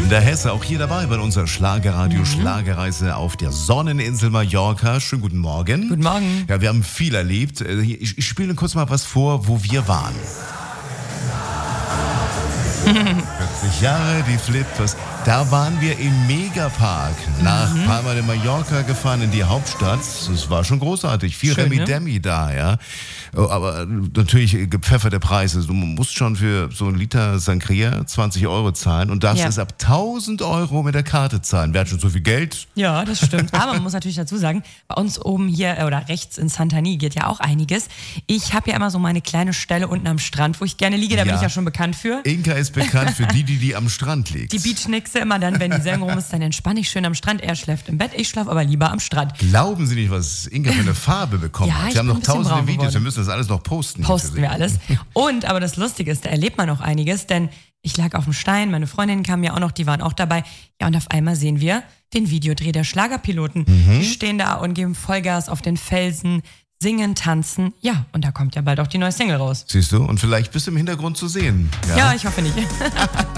Der Hesse auch hier dabei bei unserer Schlagerradio-Schlagerreise auf der Sonneninsel Mallorca. Schönen guten Morgen. Guten Morgen. Ja, wir haben viel erlebt. Ich spiele kurz mal was vor, wo wir waren. 40 Jahre, die Flippers. Da waren wir im Megapark nach Palma de Mallorca gefahren in die Hauptstadt. Das war schon großartig. Viel Schön, Remi-Demi da, ja. Aber natürlich gepfefferte Preise. Du musst schon für so einen Liter Sangria 20 Euro zahlen und darfst es ab 1000 Euro mit der Karte zahlen. Wer hat schon so viel Geld? Ja, das stimmt. Aber man muss natürlich dazu sagen, bei uns oben hier oder rechts in Santani geht ja auch einiges. Ich habe ja immer so meine kleine Stelle unten am Strand, wo ich gerne liege. Da bin ich ja schon bekannt für. Inka ist bekannt für die am Strand liegt. Die Beachnixe immer dann, wenn die Sendung rum ist, dann entspanne ich schön am Strand. Er schläft im Bett, ich schlafe aber lieber am Strand. Glauben Sie nicht, was Inka für eine Farbe bekommen hat? Sie haben noch tausende Videos, wir müssen das alles noch posten. Posten wir alles. Und, aber das Lustige ist, da erlebt man auch einiges, denn ich lag auf dem Stein, meine Freundinnen kamen ja auch noch, die waren auch dabei. Ja, und auf einmal sehen wir den Videodreh der Schlagerpiloten. Die stehen da und geben Vollgas auf den Felsen, singen, tanzen. Ja, und da kommt ja bald auch die neue Single raus. Siehst du? Und vielleicht bist du im Hintergrund zu sehen. Ja, ich hoffe nicht.